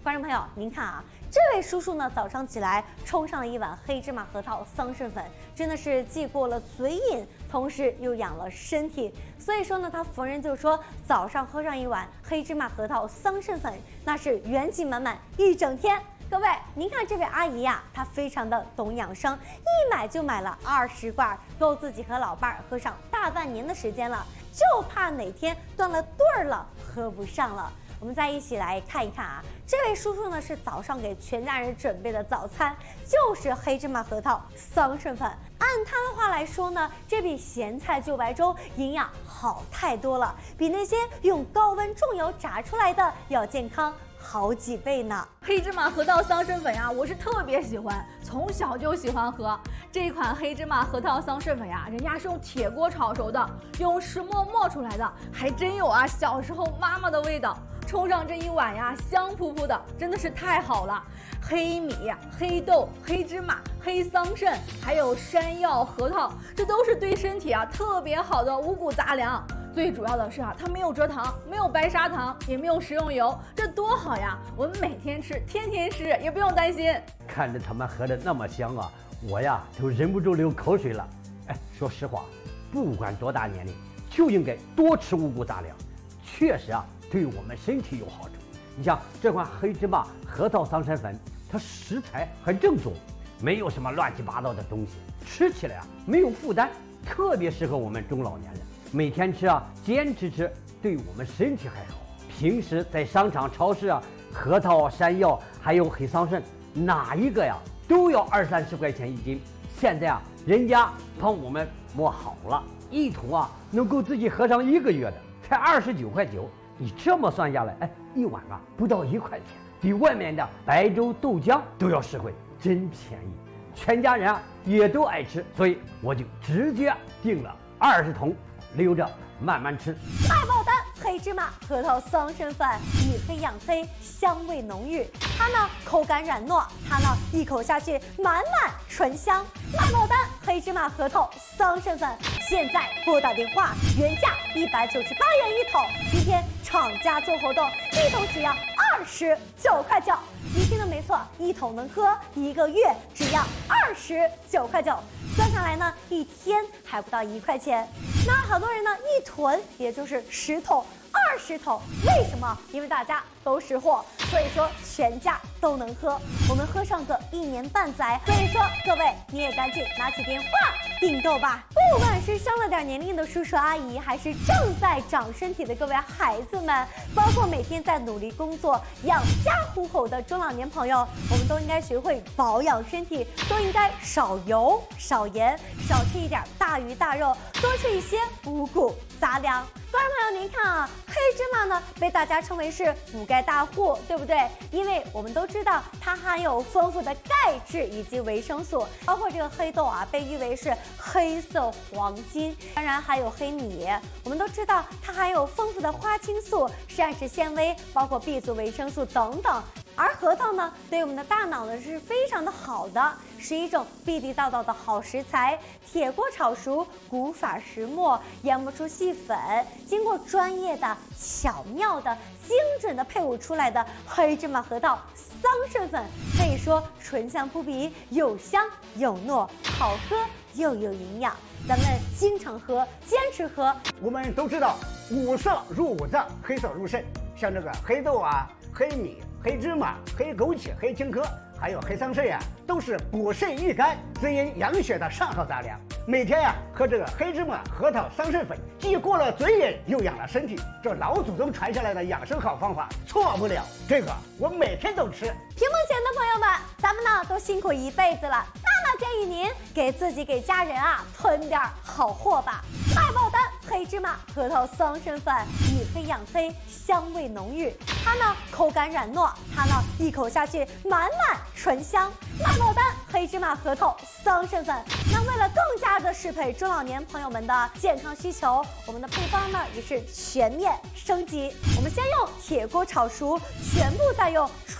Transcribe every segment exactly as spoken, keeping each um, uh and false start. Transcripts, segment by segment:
观众朋友，您看啊，这位叔叔呢，早上起来冲上了一碗黑芝麻核桃桑葚粉，真的是既过了嘴瘾，同时又养了身体。所以说呢，他逢人就说，早上喝上一碗黑芝麻核桃桑葚粉，那是元气满满一整天。各位，您看这位阿姨呀、啊，她非常的懂养生，一买就买了二十罐，够自己和老伴儿喝上大半年的时间了，就怕哪天断了顿儿了，喝不上了。我们再一起来看一看啊，这位叔叔呢是早上给全家人准备的早餐就是黑芝麻核桃桑葚粉。按他的话来说呢，这比咸菜就白粥营养好太多了，比那些用高温重油炸出来的要健康好几倍呢。 黑芝麻核桃桑葚粉呀，我是特别喜欢，从小就喜欢喝这款黑芝麻核桃桑葚粉呀，人家是用铁锅炒熟的，用石磨磨出来的，还真有啊小时候妈妈的味道。冲上这一碗呀，香扑扑的，真的是太好了。黑米、黑豆、黑芝麻、黑桑葚，还有山药、核桃，这都是对身体啊特别好的五谷杂粮。最主要的是啊，它没有蔗糖，没有白砂糖，也没有食用油，这多好呀！我们每天吃，天天吃，也不用担心。 看着他们喝的那么香啊，我呀都忍不住流口水了。哎，说实话，不管多大年龄，就应该多吃五谷杂粮，确实啊，对我们身体有好处。你像这款黑芝麻核桃桑葚粉，它食材很正宗，没有什么乱七八糟的东西，吃起来啊没有负担，特别适合我们中老年人。每天吃啊，坚持吃，对我们身体还好。平时在商场、超市啊，核桃、山药还有黑桑葚，哪一个呀都要二三十块钱一斤。现在啊，人家帮我们磨好了，一桶啊能够自己喝上一个月的，才二十九块九。你这么算下来，哎，一碗啊不到一块钱，比外面的白粥豆浆都要实惠，真便宜。全家人啊也都爱吃，所以我就直接订了二十桶，留着慢慢吃。 卖爆单！黑芝麻核桃桑葚粉，以黑养黑，香味浓郁。它呢口感软糯，它呢一口下去满满醇香。卖爆单！黑芝麻核桃桑葚粉，现在拨打电话，原价一百九十八元一桶，今天厂家做活动，一桶只要二十九块九。你听的没错，一桶能喝一个月，只要二十九块九。算下来呢，一天还不到一块钱。那好多人呢，一囤也就是十桶、二十桶。为什么？因为大家都识货，所以说全家都能喝。我们喝上个一年半载。所以说，各位你也赶紧拿起电话订购吧。不管是上了点年龄的叔叔阿姨，还是正在长身体的各位孩子们，包括每天在努力工作、养家糊口的中老年朋友，我们都应该学会保养身体，都应该少油、少盐，少吃一点大鱼大肉，多吃一些五谷杂粮。观众朋友，您看啊，黑芝麻呢被大家称为是补钙大户，对不对？因为我们都知道它含有丰富的钙质以及维生素，包括这个黑豆啊，被誉为是黑色黄金。当然还有黑米，我们都知道它含有丰富的花青素、膳食纤维，包括 B 族维生素等等。而核桃呢，对我们的大脑呢是非常的好的，是一种地地道道的好食材。铁锅炒熟，古法石磨研磨出细粉，经过专业的、巧妙的、精准的配伍出来的黑芝麻核桃桑葚粉，可以说醇香扑鼻，又香又糯，好喝又有营养。咱们经常喝，坚持喝。 我们都知道，五色入五脏，黑色入肾。像这个黑豆啊、黑米、黑芝麻、黑枸杞、黑青稞，还有黑桑葚呀，都是补肾益肝、滋阴养血的上好杂粮。每天呀，喝这个黑芝麻核桃桑葚粉，既过了嘴瘾，又养了身体。这老祖宗传下来的养生好方法，错不了。这个我每天都吃。 屏幕前的朋友们，咱们呢都辛苦一辈子了，那么建议您给自己给家人啊囤点好货吧。卖爆单！黑芝麻核桃桑葚粉，以黑养黑，香味浓郁。它呢口感软糯，它呢一口下去满满醇香。卖爆单！黑芝麻核桃桑葚粉。那为了更加的适配中老年朋友们的健康需求，我们的配方呢也是全面升级。我们先用铁锅炒熟，全部再用传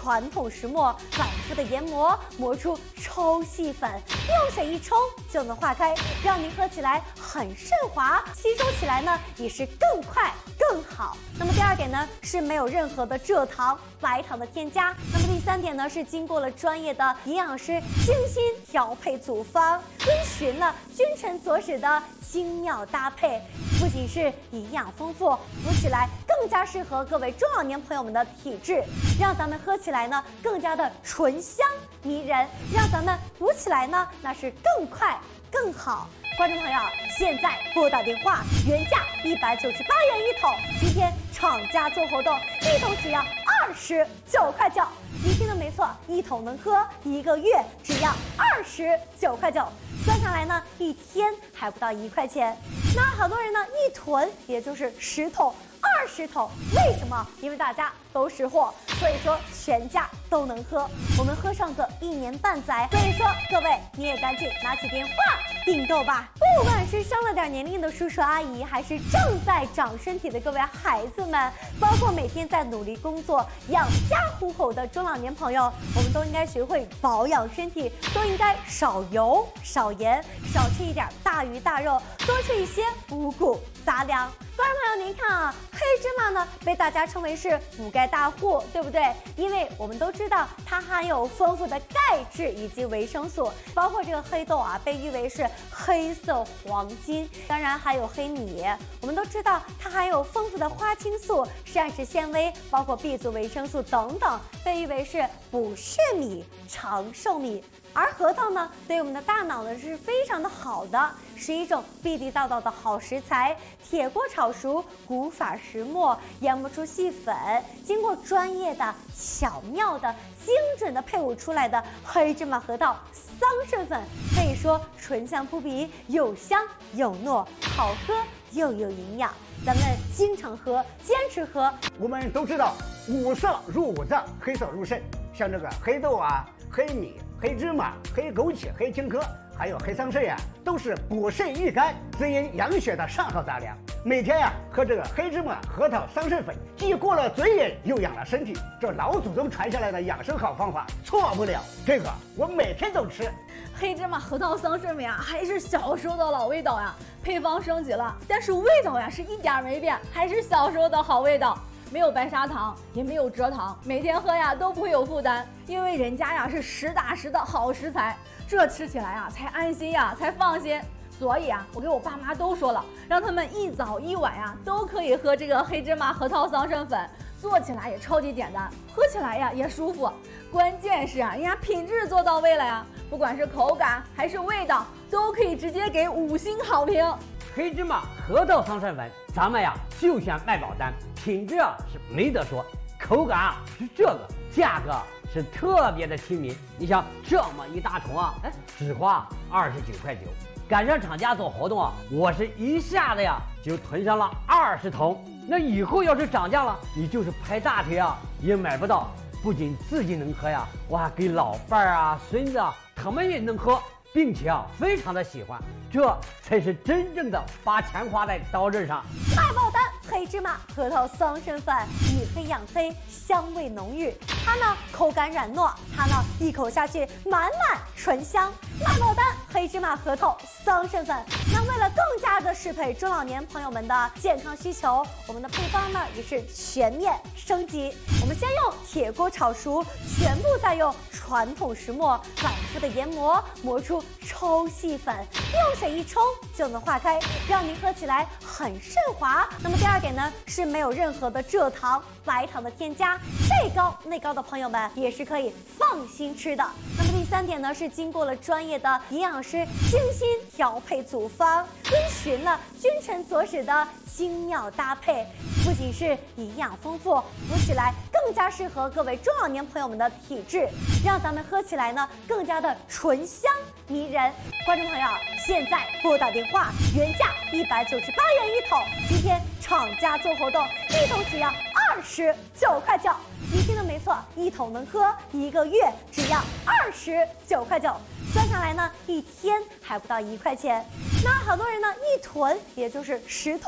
传统石磨，反复的研磨，磨出抽细粉，用水一冲就能化开，让您喝起来很顺滑，吸收起来呢也是更快更好。那么第二点呢是没有任何的蔗糖、白糖的添加。那么第三点呢是经过了专业的营养师精心调配组方，遵循了君臣佐使的精妙搭配，不仅是营养丰富，补起来更加适合各位中老年朋友们的体质，让咱们喝起来呢更加的醇香迷人，让咱们补起来呢那是更快更好。观众朋友，现在拨打电话，原价一百九十八元一桶，今天厂家做活动，一桶只要二十九块九。你听的没错，一桶能喝一个月，只要二十九块九。算下来呢，一天还不到一块钱。那好多人呢，一囤也就是十桶、二十桶，为什么？因为大家都识货，所以说全家都能喝，我们喝上个一年半载。所以说各位，你也赶紧拿起电话订购吧。不管是上了点年龄的叔叔阿姨，还是正在长身体的各位孩子们，包括每天在努力工作养家糊口的中老年朋友，我们都应该学会保养身体，都应该少油、少盐，少吃一点大鱼大肉，多吃一些五谷杂粮。观众朋友，您看啊，黑芝麻呢被大家称为是补钙大户，对不对？因为我们都知道它含有丰富的钙质以及维生素，包括这个黑豆啊，被誉为是黑色黄金。当然还有黑米，我们都知道它含有丰富的花青素、膳食纤维，包括 B 族维生素等等，被誉为是补肾米、长寿米。而核桃呢，对我们的大脑呢是非常的好的，是一种地地道道的好食材。铁锅炒熟，古法石磨，研磨出细粉，经过专业的、巧妙的、精准的配伍出来的黑芝麻核桃桑葚粉，可以说醇香扑鼻，有香有糯，好喝又有营养。咱们经常喝，坚持喝。 我们都知道五色入五脏，黑色入肾，像这个黑豆啊、黑米、黑芝麻、黑枸杞、黑青稞，还有黑桑葚呀，都是补肾益肝、滋阴养血的上好杂粮。每天呀，喝这个黑芝麻核桃桑葚粉，既过了嘴瘾，又养了身体。这老祖宗传下来的养生好方法，错不了。这个我每天都吃。 黑芝麻核桃桑葚粉呀，还是小时候的老味道呀，配方升级了，但是味道呀是一点没变，还是小时候的好味道。没有白砂糖，也没有蔗糖，每天喝呀都不会有负担，因为人家呀是实打实的好食材，这吃起来呀才安心呀，才放心。所以啊，我给我爸妈都说了，让他们一早一晚呀都可以喝这个黑芝麻核桃桑葚粉，做起来也超级简单，喝起来呀也舒服。关键是啊，人家品质做到位了呀，不管是口感还是味道，都可以直接给五星好评。 黑芝麻核桃桑葚粉，咱们呀就选卖保单，品质啊是没得说，口感啊是这个，价格是特别的亲民。你想这么一大桶啊，哎，只花二十九块九。赶上厂家做活动啊，我是一下子呀就囤上了二十桶。那以后要是涨价了，你就是拍大腿啊也买不到。不仅自己能喝呀，我还给老伴儿啊、孙子啊，他们也能喝，并且啊非常的喜欢。这才是真正的把钱花在刀刃上。 卖爆单！黑芝麻核桃桑葚粉，以黑养黑，香味浓郁。它呢口感软糯，它呢一口下去满满醇香。卖爆单！黑芝麻核桃桑葚粉。那为了更加的适配中老年朋友们的健康需求，我们的配方呢也是全面升级。我们先用铁锅炒熟，全部再用传统石磨反复的研磨，磨出抽细粉，用水一冲就能化开，让您喝起来很顺滑。那么第二点呢，是没有任何的蔗糖、白糖的添加，这高那高的朋友们也是可以放心吃的。那么第三点呢，是经过了专业的营养师精心调配组方，遵循了君臣佐使的精妙搭配，不仅是营养丰富，补起来更加适合各位中老年朋友们的体质，让咱们喝起来呢更加的醇香迷人。观众朋友，现在拨打电话，原价一百九十八元一桶，今天厂家做活动，一桶只要二十九块九。你听的没错，一桶能喝一个月，只要二十九块九。算下来呢，一天还不到一块钱。那好多人呢，一囤也就是十桶、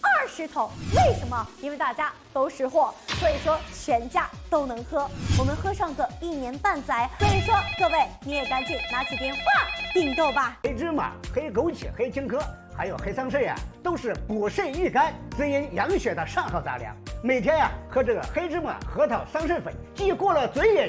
二十桶。为什么？因为大家都识货，所以说全家都能喝。我们喝上个一年半载，所以说各位你也赶紧拿起电话订购吧。 黑芝麻、黑枸杞、黑青稞，还有黑桑葚呀，都是补肾益肝、滋阴养血的上好杂粮。每天呀，喝这个黑芝麻核桃桑葚粉，既过了嘴瘾，